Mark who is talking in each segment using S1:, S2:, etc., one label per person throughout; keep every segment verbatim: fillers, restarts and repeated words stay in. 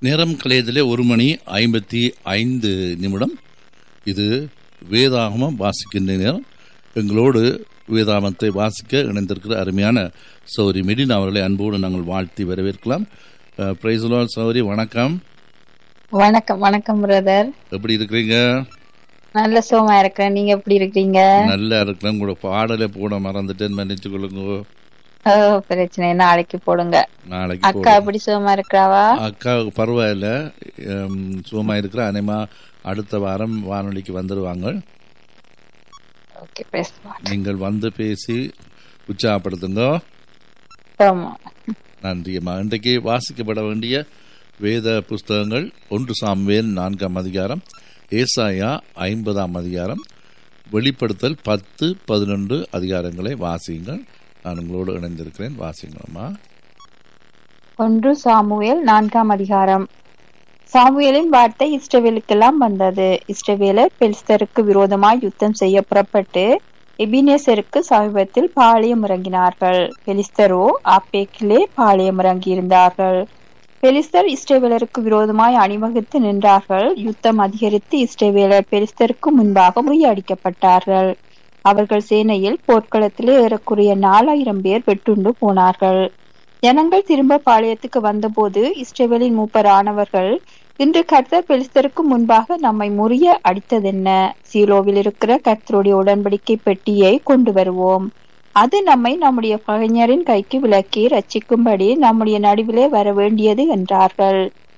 S1: நேரம் கலையதிலே ஒரு மணி ஐம்பத்தி ஐந்து நிமிடம். இது வேதாகமம் வாசிக்கின்ற நேரம். எங்களோடு வேதாகமத்தை வாசிக்க இணைந்திருக்கிற அருமையான சௌரி மெடின் அவர்களை அன்போடு நாங்கள் வாழ்த்தி வரவேற்கலாம். பிரைஸ் தி லார்ட் சௌரி, வணக்கம்.
S2: வணக்கம் வணக்கம் பிரதர்.
S1: எப்படி இருக்கிறீங்க?
S2: நல்ல சுகமா இருக்கிறேன். நீங்க எப்படி இருக்கீங்க?
S1: நல்லா இருக்கிறேன். உங்களோட பாடலை போட மறந்துட்டேன்னு மன்னிச்சு கொள்ளுங்க.
S2: பிரச்சனை நாளைக்கு போடுங்க.
S1: நாளைக்கு
S2: அக்கா எப்படி சுகமா இருக்கிறாவா?
S1: அக்கா பரவாயில்ல, சுகமா இருக்கிற. அனைமா அடுத்த வாரம் வானொலிக்கு வந்துடுவாங்க. நீங்கள் வந்து பேசி உற்சாகப்படுத்துங்க. நன்றியம்மா. இன்றைக்கு வாசிக்கப்பட வேண்டிய வேத புஸ்தகங்கள் ஒன்று சாமுவேல் நான்காம் அதிகாரம், ஏசாயா ஐம்பதாம் அதிகாரம், வெளிப்படுத்தல் பத்து பதினொன்று அதிகாரங்களை வாசியுங்கள். நான் உங்களோடு இணைந்திருக்கிறேன். வாசிங்களம்மா.
S2: ஒன்று சாமுவேல் நான்காம் அதிகாரம். சாமுவேலின் வார்த்தை இஸ்ரவேலுக்கெல்லாம் வந்தது. இஸ்ரவேலர் பெலிஸ்தருக்கு விரோதமாய் யுத்தம் செய்ய புறப்பட்டு எபினேசருக்கு சமீபத்தில் பாளையம் இறங்கினார்கள். பெலிஸ்தரோ ஆப்பேக்கிலே பாளையம் இறங்கி இருந்தார்கள். பெலிஸ்தர் இஸ்ரவேலருக்கு விரோதமாய் அணிவகுத்து நின்றார்கள். யுத்தம் அதிகரித்து இஸ்ரவேலர் பெலிஸ்தருக்கு முன்பாக முறியடிக்கப்பட்டார்கள். அவர்கள் சேனையில் போர்க்களத்திலே ஏறக்குறைய நாலாயிரம் பேர் வெட்டுண்டு போனார்கள். ஜனங்கள் திரும்ப பாளையத்துக்கு வந்தபோது இஸ்ரவேலின் மூப்பரானவர்கள், இன்று கர்த்தர் பெலிஸ்தருக்கு முன்பாக நம்மை முறிய அடித்ததென்ன? சீலோவில் இருக்கிற கர்த்தருடைய உடன்படிக்கை பெட்டியை கொண்டு வருவோம். அது நம்மை நம்முடைய பகைஞரின் கைக்கு விலக்கி ரட்சிக்கும்படி நம்முடைய நடுவிலே வர வேண்டியது என்றார்கள்.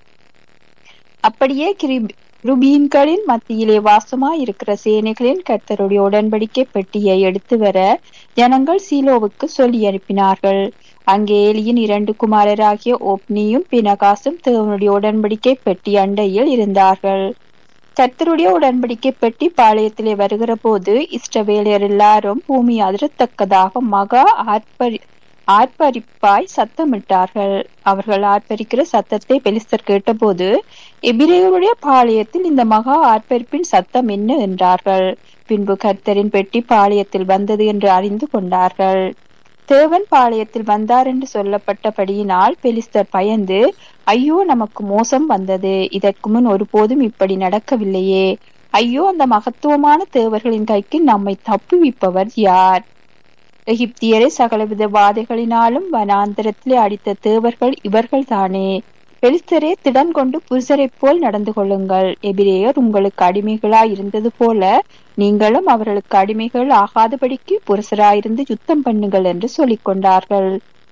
S2: அப்படியே கிருபீன்களின் மத்தியிலே வாசமாய் இருக்கிற சேனைகளின் கர்த்தருடைய உடன்படிக்கை பெட்டியை எடுத்து வர ஜனங்கள் சீலோவுக்கு சொல்லி அனுப்பினார்கள். அங்கே ஏலியின் இரண்டு குமாரராகிய ஓப்னியும் பினகாசும் தேவனுடைய உடன்படிக்கை பெட்டி அண்டையில் இருந்தார்கள். கர்த்தருடைய உடன்படிக்கை பெட்டி பாளையத்திலே வருகிற போது இஸ்ரவேலர் எல்லாரும் பூமி அதிரத்தக்கதாக மகா ஆர்ப்பரி ஆர்ப்பரிப்பாய் சத்தமிட்டார்கள். அவர்கள் ஆர்ப்பரிக்கிற சத்தத்தை பெலிஸ்தர் கேட்டபோது, எபிரேயருடைய பாளையத்தில் இந்த மகா ஆர்ப்பரிப்பின் சத்தம் என்ன என்றார்கள். பின்பு கர்த்தரின் பெட்டி பாளையத்தில் வந்தது என்று அறிந்து கொண்டார்கள். தேவன் பாளையத்தில் வந்தார் என்று சொல்லப்பட்டபடியினால் பெலிஸ்தர் பயந்து, ஐயோ நமக்கு மோசம் வந்தது, இதற்கு முன் ஒருபோதும் இப்படி நடக்கவில்லையே, ஐயோ அந்த மகத்துவமான தேவர்களின் கைக்கு நம்மை தப்புவிப்பவர் யார்? எகிப்தியரை சகலவித வாதைகளினாலும் வனாந்தரத்திலே அடித்த தேவர்கள் இவர்கள் தானே. பெலிஸ்தரே, திடன் கொண்டு புருஷரை போல் நடந்து கொள்ளுங்கள். எபிரேயர் உங்களுக்கு அடிமைகளாய் இருந்தது போல நீங்களும் அவர்களுக்கு அடிமைகள் ஆகாதபடிக்கு புருஷராயிருந்து யுத்தம் பண்ணுங்கள் என்று சொல்லிக் கொண்டார்கள்.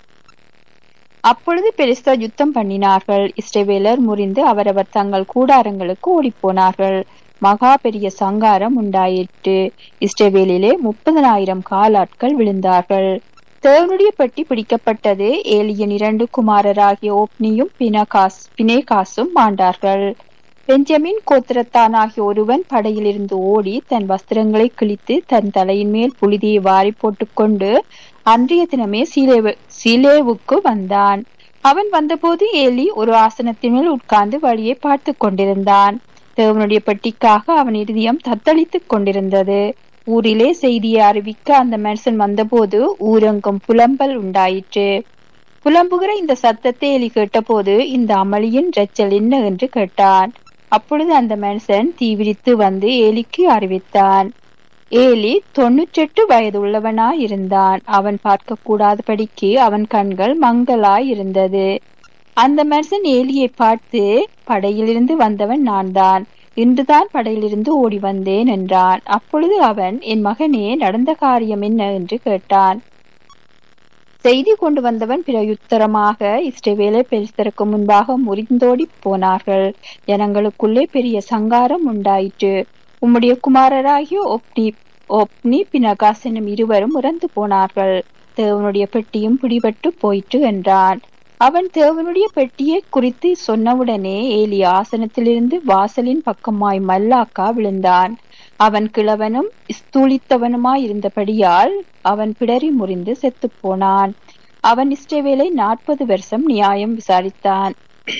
S2: அப்பொழுது பெலிஸ்தர் யுத்தம் பண்ணினார்கள். இஸ்ரவேலர் முறிந்து அவரவர் தங்கள் கூடாரங்களுக்கு ஓடிப்போனார்கள். மகா பெரிய சங்காரம் உண்டாயிற்று. இஸ்ரவேலிலே முப்பதனாயிரம் காலாட்கள் விழுந்தார்கள். தேவனுடைய பெட்டி பிடிக்கப்பட்டது. ஏலியின் இரண்டு குமாரராகிய ஓப்னியும் பினகாஸ் பினேகாசும் மாண்டார்கள். பெஞ்சமின் கோத்திரத்தானாகிய ஒருவன் படையில் இருந்து ஓடி தன் வஸ்திரங்களை கிழித்து தன் தலையின் மேல் புழுதியை வாரி போட்டுக்கொண்டு அன்றைய தினமே சீலே சீலேவுக்கு வந்தான். அவன் வந்தபோது ஏலி ஒரு ஆசனத்தின் மேல் உட்கார்ந்து வழியை பார்த்து கொண்டிருந்தான். தேவனுடைய பெட்டிக்காக அவன் இருதயம் தத்தளித்துக் கொண்டிருந்தது. ஊரிலே செய்தியை அறிவிக்க அந்த மனுஷன் வந்தபோது ஊரெங்கும் புலம்பல் உண்டாயிற்று. புலம்புகிற இந்த சத்தத்தை ஏலி கேட்டபோது, இந்த அமளியின் இரைச்சல் என்ன என்று கேட்டான். அப்பொழுது அந்த மனுஷன் தீவிரித்து வந்து ஏலிக்கு அறிவித்தான். ஏலி தொன்னூற்றெட்டு வயது உள்ளவனாய் இருந்தான். அவன் பார்க்க கூடாதபடிக்கு அவன் கண்கள் மங்கலாய் இருந்தது. அந்த மனுஷன் ஏலியை பார்த்து, படையிலிருந்து வந்தவன் நான் தான், இன்றுதான் படையிலிருந்து ஓடி வந்தேன் என்றான். அப்பொழுது அவன், என் மகனே, நடந்த காரியம் என்ன என்று கேட்டான். செய்தி கொண்டு வந்தவன் பிரயுத்தரமாக, இஸ்ரவேலர் பெலிஸ்தருக்கு முன்பாக முறிந்தோடி போனார்கள். ஜனங்களுக்குள்ளே பெரிய சங்காரம் உண்டாயிற்று. உம்முடைய குமாரராகிய ஒப்னி ஒப்னி பினகாஸ் என்னும் இருவரும் இறந்து போனார்கள். தேவனுடைய பெட்டியும் பிடிபட்டு போயிற்று என்றான். அவன் தேவனுடைய பெட்டியை குறித்து சொன்னவுடனே ஏலி ஆசனத்திலிருந்து வாசலின் பக்கமாய் மல்லாக்கா விழுந்தான். அவன் கிழவனும் ஸ்தூலித்தவனுமாய் இருந்தபடியால் அவன் பிடரி முறிந்து செத்து போனான். அவன் இஸ்ரவேலை நாற்பது வருஷம் நியாயம் விசாரித்தான்.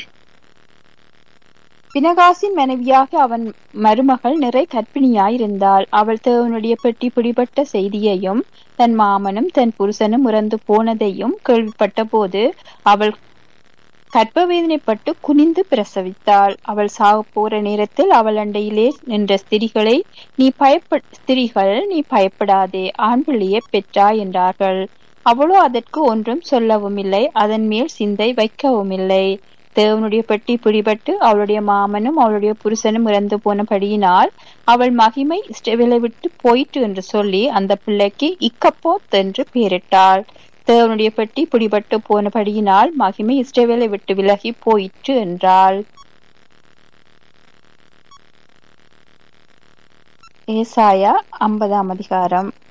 S2: பினகாசின் மனைவியாக அவன் மருமகள் நிறை கற்பிணியாயிருந்தாள். அவள் தேவனுடைய பெட்டி பிடிபட்ட செய்தியையும் தன் மாமனும் தன் புருஷனும் இறந்து போனதையும் கேள்விப்பட்ட போது அவள் கர்ப்பவேதனைப்பட்டு குனிந்து பிரசவித்தாள். அவள் சாகப் போற நேரத்தில் அவள் அண்டையிலே நின்ற ஸ்திரிகளை நீ பயப்ப ஸ்திரிகள் நீ பயப்படாதே, ஆண் பிள்ளையை பெற்றாய் என்றார்கள். அவளோ அதற்கு ஒன்றும் சொல்லவும் இல்லை, அதன் மேல் சிந்தை வைக்கவும் இல்லை. தேவனுடைய பெட்டி பிடிபட்டு அவளுடைய மாமனும் அவளுடைய புருஷனும் இறந்து போனபடியினால் அவள் மகிமை இஸ்ரவேலை விட்டு போயிற்று என்று சொல்லி அந்த பிள்ளைக்கு இக்கப்போத் என்று பெயரிட்டாள். தேவனுடைய பெட்டி பிடிபட்டு போனபடியினால் மகிமை இஸ்ரவேலை விட்டு விலகி போயிற்று என்றாள். ஏசாயா ஐம்பதாம் அதிகாரம்.